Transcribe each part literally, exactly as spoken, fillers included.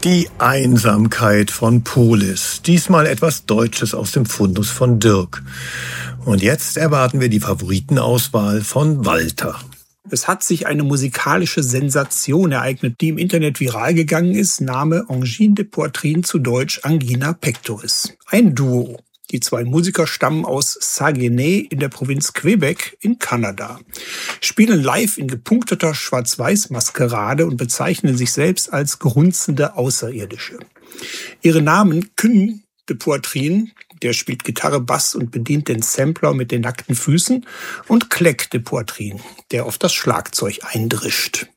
Die Einsamkeit von Polis. Diesmal etwas Deutsches aus dem Fundus von Dirk. Und jetzt erwarten wir die Favoritenauswahl von Walter. Es hat sich eine musikalische Sensation ereignet, die im Internet viral gegangen ist. Name Angine de Poitrine, zu Deutsch Angina pectoris. Ein Duo. Die zwei Musiker stammen aus Saguenay in der Provinz Quebec in Kanada, spielen live in gepunkteter Schwarz-Weiß-Maskerade und bezeichnen sich selbst als grunzende Außerirdische. Ihre Namen Kyn de Poitrine, der spielt Gitarre, Bass und bedient den Sampler mit den nackten Füßen, und Clec de Poitrine, der auf das Schlagzeug eindrischt.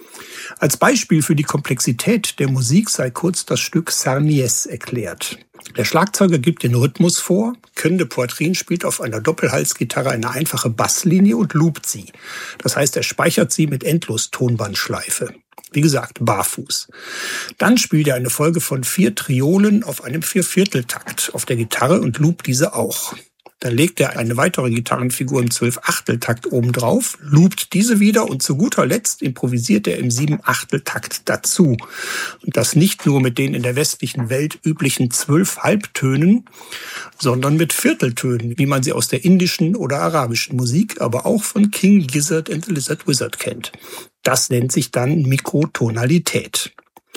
Als Beispiel für die Komplexität der Musik sei kurz das Stück Sarnies erklärt. Der Schlagzeuger gibt den Rhythmus vor, Kyn de Poitrine spielt auf einer Doppelhalsgitarre eine einfache Basslinie und loopt sie. Das heißt, er speichert sie mit Endlos-Tonbandschleife. Wie gesagt, barfuß. Dann spielt er eine Folge von vier Triolen auf einem Viervierteltakt auf der Gitarre und loopt diese auch. Dann legt er eine weitere Gitarrenfigur im Zwölfachteltakt obendrauf, loopt diese wieder und zu guter Letzt improvisiert er im Siebenachteltakt dazu. Und das nicht nur mit den in der westlichen Welt üblichen zwölf Halbtönen, sondern mit Vierteltönen, wie man sie aus der indischen oder arabischen Musik, aber auch von King Gizzard and the Lizard Wizard kennt. Das nennt sich dann Mikrotonalität.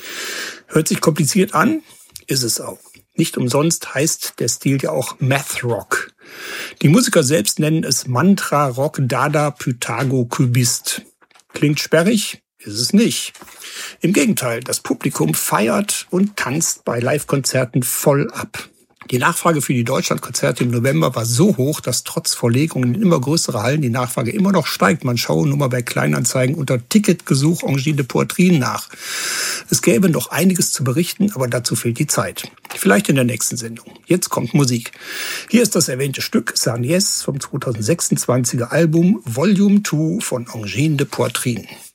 Hört sich kompliziert an, ist es auch. Nicht umsonst heißt der Stil ja auch Math Rock. Die Musiker selbst nennen es Mantra Rock Dada Pythago Cubist. Klingt sperrig, ist es nicht. Im Gegenteil, das Publikum feiert und tanzt bei Live-Konzerten voll ab. Die Nachfrage für die Deutschlandkonzerte im November war so hoch, dass trotz Verlegungen in immer größere Hallen die Nachfrage immer noch steigt. Man schaue nur mal bei Kleinanzeigen unter Ticketgesuch Angine de Poitrine nach. Es gäbe noch einiges zu berichten, aber dazu fehlt die Zeit. Vielleicht in der nächsten Sendung. Jetzt kommt Musik. Hier ist das erwähnte Stück Sarnies vom zweitausendsechsundzwanziger Album Volume zwei von Angine de Poitrine.